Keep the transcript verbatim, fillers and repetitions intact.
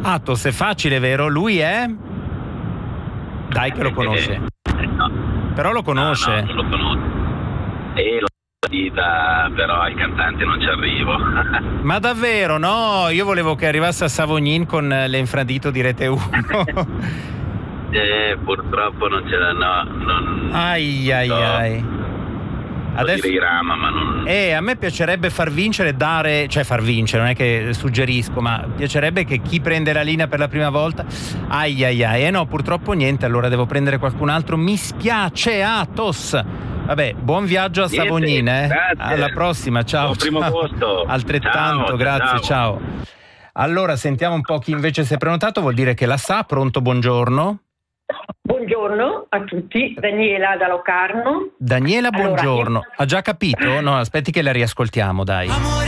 Athos è facile, vero? Lui è? Dai che lo conosce. Eh, no. Però lo conosce. No, no, non lo conosco. E lo vita, però al cantante non ci arrivo. Ma davvero, no? Io volevo che arrivasse a Savognin con l'infradito di Rete uno. eh, purtroppo non ce l'ha, no. Non, ai ai no. ai. Adesso Rama, ma non... Eh, a me piacerebbe far vincere, dare, cioè far vincere, non è che suggerisco, ma piacerebbe che chi prende la linea per la prima volta, ai ai ai, eh no, purtroppo niente, allora devo prendere qualcun altro, mi spiace, Athos. Vabbè, buon viaggio a Niente, Savognin, eh? grazie. Alla prossima, ciao. Buon primo ciao. posto. Altrettanto, Ciao, grazie, ciao. ciao. Allora, sentiamo un po' chi invece si è prenotato, vuol dire che la sa, pronto, buongiorno. Buongiorno a tutti, Daniela da Locarno. Daniela, buongiorno. Allora, io... Ha già capito? No, aspetti che la riascoltiamo, dai.